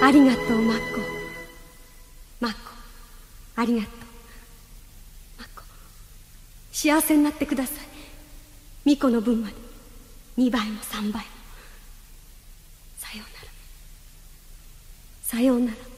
ありがとう、マコ。マコ、ありがとう。マコ、幸せになってください。ミコの分まで2倍も3倍も。さようなら。さようなら。